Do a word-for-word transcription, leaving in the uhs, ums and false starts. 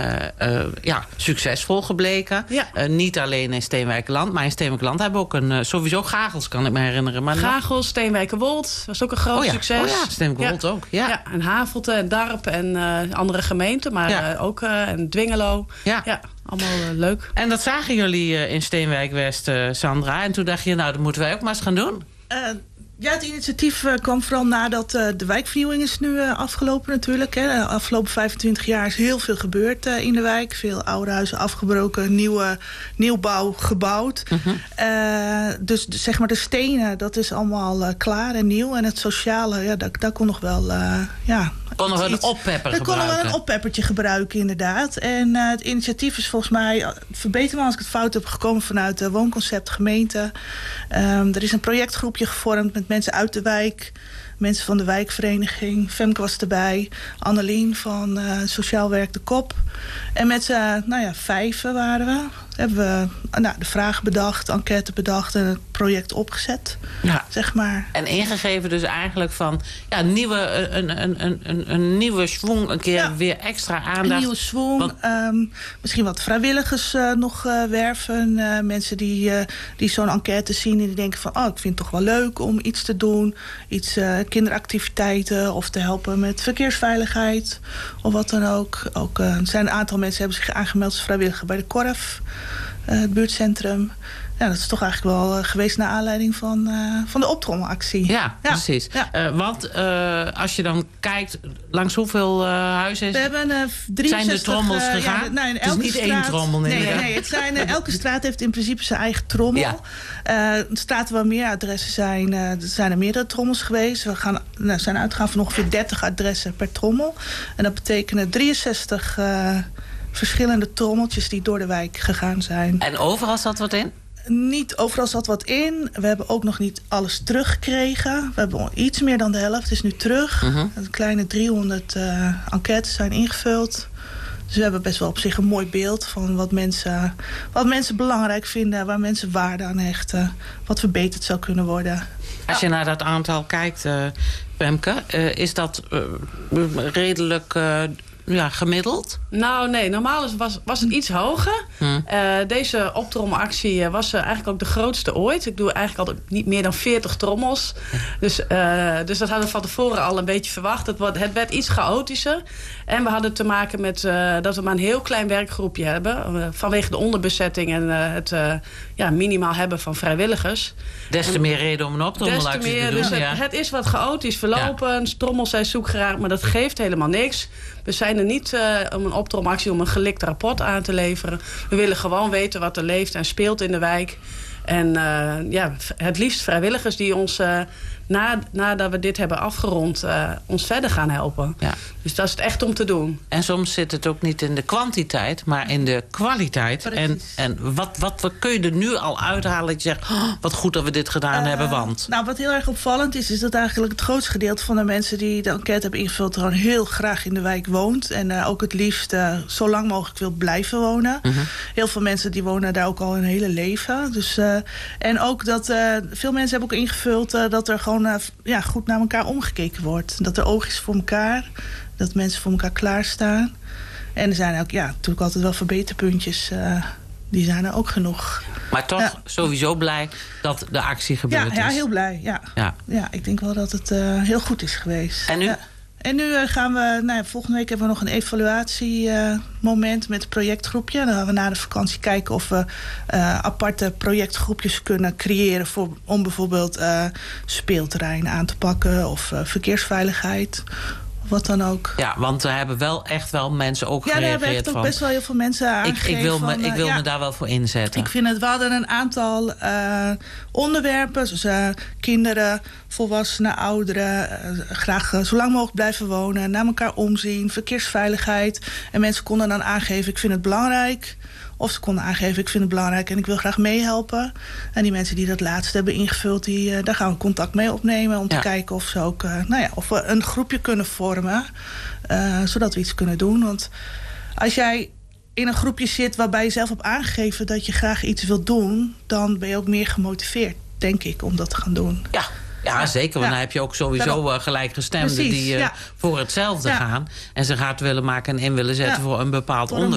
uh, ja, succesvol gebleken. Ja. Uh, niet alleen in Steenwijkerland, maar in Steenwijkerland hebben we ook een... Uh, sowieso Gagels, kan ik me herinneren. Maar Gagels, Steenwijkerwold, was ook een groot oh ja. succes. Oh ja, Steenwijkerwold ja. ook. Ja. Ja, en Havelte en Darp en uh, andere gemeenten, maar ja. uh, ook uh, en Dwingelo. Ja. ja. Allemaal uh, leuk. En dat zagen jullie uh, in Steenwijk West, uh, Sandra. En toen dacht je, nou, dat moeten wij ook maar eens gaan doen. Uh, ja, het initiatief uh, kwam vooral nadat uh, de wijkvernieuwing is nu uh, afgelopen natuurlijk. Hè. De afgelopen vijfentwintig jaar is heel veel gebeurd uh, in de wijk. Veel oude huizen afgebroken, nieuwe, nieuwbouw gebouwd. Uh-huh. Uh, dus zeg maar de stenen, dat is allemaal uh, klaar en nieuw. En het sociale, ja, dat, dat kon nog wel... Uh, ja, kon nog wel een oppepper gebruiken. Dat kon nog wel een oppeppertje gebruiken, inderdaad. En uh, het initiatief is volgens mij, verbeter me als ik het fout heb, gekomen vanuit de woonconcept gemeente. Um, er is een projectgroepje gevormd met mensen uit de wijk, mensen van de wijkvereniging. Femke was erbij, Annelien van uh, Sociaal Werk de Kop. En met z'n, uh, nou ja, vijven waren we. Hebben we uh, nou, de vragen bedacht, enquête bedacht en het project opgezet. Ja. Zeg maar. En ingegeven dus eigenlijk van ja, nieuwe, een, een, een, een, een nieuwe schwung, een keer ja. weer extra aandacht. Een nieuwe schwung. Want... Um, misschien wat vrijwilligers uh, nog uh, werven. Uh, mensen die, uh, die zo'n enquête zien en die denken van... oh, ik vind het toch wel leuk om iets te doen. Iets uh, kinderactiviteiten of te helpen met verkeersveiligheid. Of wat dan ook. Ook uh, er zijn een aantal mensen hebben zich aangemeld als vrijwilliger bij de Korf. Uh, het buurtcentrum. Ja, dat is toch eigenlijk wel uh, geweest naar aanleiding van, uh, van de optrommelactie. Ja, ja, precies. Ja. Uh, want uh, als je dan kijkt, langs hoeveel uh, huizen is, we hebben, uh, drieënzestig, zijn de trommels uh, gegaan? Ja, nou, in het is niet straat, één trommel. Nee, nee, nee, het zijn, uh, elke straat heeft in principe zijn eigen trommel. Ja. Uh, straten waar meer adressen zijn, uh, er zijn er meerdere trommels geweest. We gaan, nou, zijn uitgaan van ongeveer dertig adressen per trommel. En dat betekent drieënzestig uh, verschillende trommeltjes die door de wijk gegaan zijn. En overal zat wat in? Niet overal zat wat in. We hebben ook nog niet alles teruggekregen. We hebben iets meer dan de helft is nu terug. Uh-huh. Een kleine driehonderd uh, enquêtes zijn ingevuld. Dus we hebben best wel op zich een mooi beeld van wat mensen, wat mensen belangrijk vinden, waar mensen waarde aan hechten, wat verbeterd zou kunnen worden. Als je naar dat aantal kijkt, uh, Femke, uh, is dat uh, redelijk uh, ja, gemiddeld? Nou nee, normaal was, was het iets hoger. Hmm. Uh, deze optrommelactie was uh, eigenlijk ook de grootste ooit. Ik doe eigenlijk altijd niet meer dan veertig trommels. Dus, uh, dus dat hadden we van tevoren al een beetje verwacht. Het, wordt, het werd iets chaotischer. En we hadden te maken met uh, dat we maar een heel klein werkgroepje hebben. Uh, vanwege de onderbezetting en uh, het uh, ja, minimaal hebben van vrijwilligers. Des te en, meer reden om een optrommelactie te doen. Dus het, ja. het is wat chaotisch verlopen. Ja. Trommels zijn zoek geraakt, maar dat geeft helemaal niks. We zijn er niet uh, om een optrommelactie om een gelikt rapport aan te leveren. We willen gewoon weten wat er leeft en speelt in de wijk. En uh, ja, het liefst vrijwilligers die ons, uh, na, nadat we dit hebben afgerond, uh, ons verder gaan helpen. Ja. Dus dat is het echt om te doen. En soms zit het ook niet in de kwantiteit, maar in de kwaliteit. En, en wat, wat, wat kun je er nu al uithalen dat je zegt, oh, wat goed dat we dit gedaan uh, hebben, want... Nou, wat heel erg opvallend is, is dat eigenlijk het grootste gedeelte van de mensen die de enquête hebben ingevuld gewoon heel graag in de wijk woont. En uh, ook het liefst uh, zo lang mogelijk wil blijven wonen. Uh-huh. Heel veel mensen die wonen daar ook al hun hele leven. Dus, uh, en ook dat uh, veel mensen hebben ook ingevuld uh, dat er gewoon uh, ja, goed naar elkaar omgekeken wordt. Dat er oog is voor elkaar. Dat mensen voor elkaar klaarstaan. En er zijn ook ja, natuurlijk altijd wel verbeterpuntjes. Uh, die zijn er ook genoeg. Maar toch ja. sowieso blij dat de actie gebeurd ja, ja, is. heel blij. Ja. Ja. Ja, ik denk wel dat het uh, heel goed is geweest. En nu? Ja. En nu uh, gaan we, nou ja, volgende week hebben we nog een evaluatiemoment uh, met het projectgroepje. Dan gaan we na de vakantie kijken of we uh, aparte projectgroepjes kunnen creëren voor, om bijvoorbeeld uh, speelterrein aan te pakken of uh, verkeersveiligheid. Wat dan ook. Ja, want we hebben wel echt wel mensen ook ja, gereageerd. Ja, daar hebben echt ook best wel heel veel mensen aangegeven. Ik, ik wil, me, van, ik wil ja, me daar wel voor inzetten. Ik vind het, we hadden een aantal uh, onderwerpen. Dus uh, kinderen, volwassenen, ouderen. Uh, graag uh, zo lang mogelijk blijven wonen. Naar elkaar omzien. Verkeersveiligheid. En mensen konden dan aangeven, ik vind het belangrijk. Of ze konden aangeven, ik vind het belangrijk en ik wil graag meehelpen. En die mensen die dat laatste hebben ingevuld, die, uh, daar gaan we contact mee opnemen. Om ja. te kijken of, ze ook, uh, nou ja, of we een groepje kunnen vormen. Uh, zodat we iets kunnen doen. Want als jij in een groepje zit waarbij je zelf hebt aangegeven dat je graag iets wilt doen, dan ben je ook meer gemotiveerd, denk ik, om dat te gaan doen. Ja. Ja, zeker. Want ja. dan heb je ook sowieso uh, gelijkgestemden die uh, ja. voor hetzelfde ja. gaan. En ze gaat willen maken en in willen zetten ja. voor een bepaald onderwerp.